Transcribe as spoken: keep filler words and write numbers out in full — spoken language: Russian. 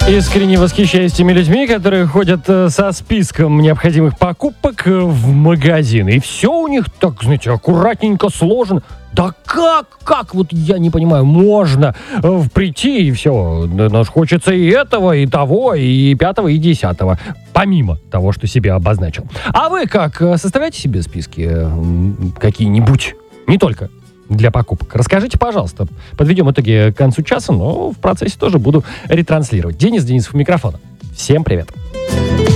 Искренне восхищаюсь теми людьми, которые ходят со списком необходимых покупок в магазин. И все у них так, знаете, аккуратненько сложено. Да как, как, вот я не понимаю, можно э, прийти и все, да, хочется и этого, и того, и пятого, и десятого, помимо того, что себе обозначил. А вы как, составляете себе списки э, какие-нибудь? Не только для покупок. Расскажите, пожалуйста. Подведем итоги к концу часа, но в процессе тоже буду ретранслировать. Денис Денисов у микрофона. Всем привет.